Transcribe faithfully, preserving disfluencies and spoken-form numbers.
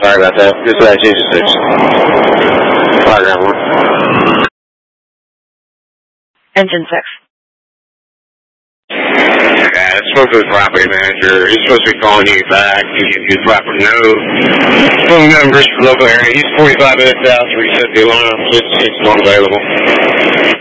Sorry about that. This is Jesus six. Program one. Engine six. Yeah, I spoke to the property manager. He's supposed to be calling you back to give you the proper note. Phone numbers for local area. He's forty-five minutes out to reset the alarm. It's, it's not available.